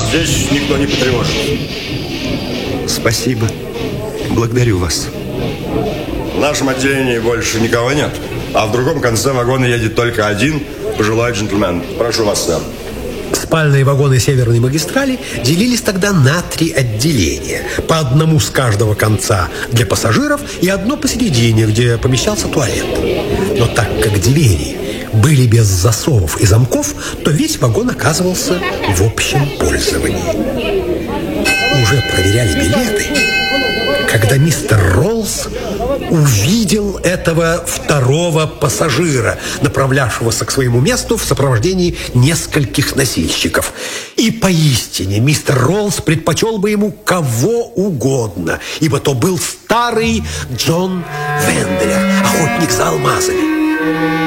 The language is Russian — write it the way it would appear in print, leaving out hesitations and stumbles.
здесь никто не потревожит. Спасибо. Благодарю вас. В нашем отделении больше никого нет. А в другом конце вагона едет только один пожилой джентльмен. Прошу вас, сэр. Спальные вагоны Северной магистрали делились тогда на 3 отделения. По одному с каждого конца для пассажиров и одно посередине, где помещался туалет. Но так как двери были без засовов и замков, то весь вагон оказывался в общем пользовании. Уже проверяли билеты, когда мистер Роллс увидел этого второго пассажира, направлявшегося к своему месту в сопровождении нескольких носильщиков. И поистине мистер Роллс предпочел бы ему кого угодно, ибо то был старый Джон Венделер, охотник за алмазами.